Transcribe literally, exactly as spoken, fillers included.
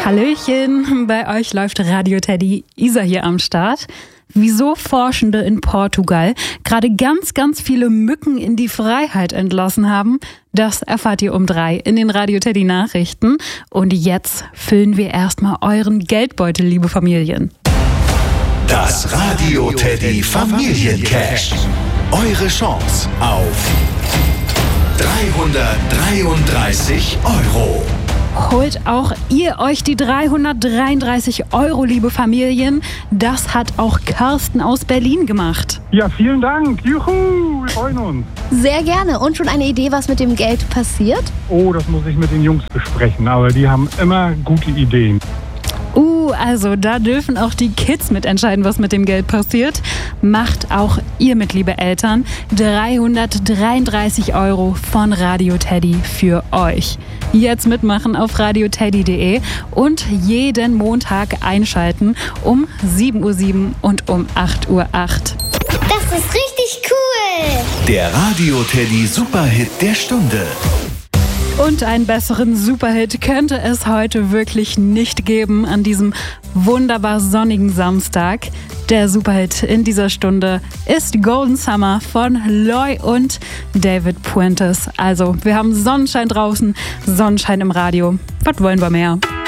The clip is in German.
Hallöchen, bei euch läuft Radio Teddy, Isa hier am Start. Wieso Forschende in Portugal gerade ganz, ganz viele Mücken in die Freiheit entlassen haben, das erfahrt ihr um drei in den Radio Teddy Nachrichten. Und jetzt füllen wir erstmal euren Geldbeutel, liebe Familien. Das Radio Teddy Familiencash. Eure Chance auf dreihundertdreiunddreißig Euro. Holt auch ihr euch die dreihundertdreiunddreißig Euro, liebe Familien. Das hat auch Carsten aus Berlin gemacht. Ja, vielen Dank. Juhu, wir freuen uns. Sehr gerne. Und schon eine Idee, was mit dem Geld passiert? Oh, das muss ich mit den Jungs besprechen, aber die haben immer gute Ideen. Uh, also da dürfen auch die Kids mitentscheiden, was mit dem Geld passiert. Macht auch ihr mit, liebe Eltern. dreihundertdreiunddreißig Euro von Radio Teddy für euch. Jetzt mitmachen auf radio teddy punkt de und jeden Montag einschalten um sieben Uhr sieben und um acht Uhr acht. Das ist richtig cool! Der Radio Teddy Superhit der Stunde. Und einen besseren Superhit könnte es heute wirklich nicht geben an diesem wunderbar sonnigen Samstag. Der Superhit in dieser Stunde ist Golden Summer von Loy und David Puentes. Also, wir haben Sonnenschein draußen, Sonnenschein im Radio. Was wollen wir mehr?